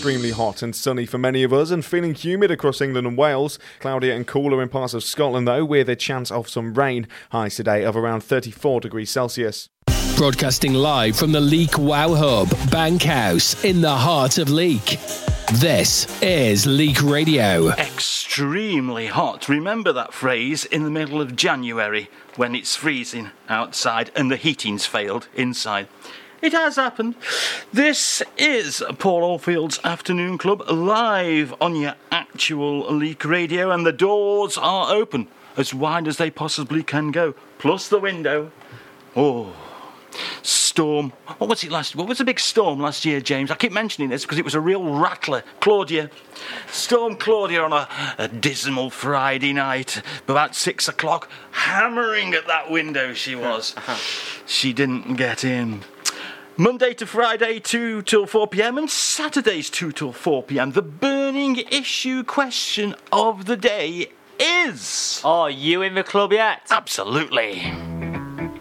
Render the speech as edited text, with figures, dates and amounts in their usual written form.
extremely hot and sunny for many of us and feeling humid across England and Wales. Cloudier and cooler in parts of Scotland though, with a chance of some rain. Highs today of around 34 degrees Celsius. Broadcasting live from the Leek Wow Hub, Bankhouse, in the heart of Leek. This is Leek Radio. Extremely hot. Remember that phrase in the middle of January when it's freezing outside and the heating's failed inside. It has happened. This is Paul Oldfield's Afternoon Club, live on your actual Leek Radio, and the doors are open as wide as they possibly can go, plus the window. Oh, storm. What was the big storm last year, James? I keep mentioning this because it was a real rattler. Claudia. Storm Claudia on a dismal Friday night, about 6 o'clock, hammering at that window she was. She didn't get in. Monday to Friday, 2 till 4 p.m, and Saturdays, 2 till 4 p.m. The burning issue question of the day is... Are you in the club yet? Absolutely.